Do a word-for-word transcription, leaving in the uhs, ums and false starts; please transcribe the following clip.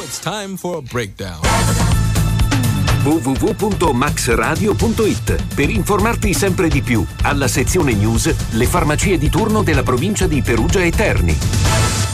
It's time for a breakdown. w w w punto max radio punto it per informarti sempre di più. Alla sezione news, le farmacie di turno della provincia di Perugia e Terni.